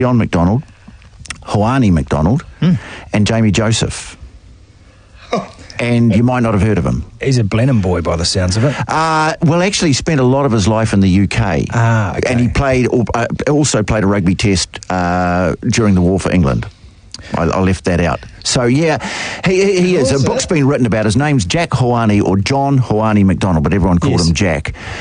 John McDonald, Hoani McDonald, and Jamie Joseph. And you might not have heard of him. He's a Blenheim boy by the sounds of it. Well, actually, he spent a lot of his life in the UK. Okay. And he also played a rugby test during the war for England. I left that out. So, yeah, he is. A book's been written about. His name's Jack Hoani, or John Hoani McDonald, but everyone called him Jack.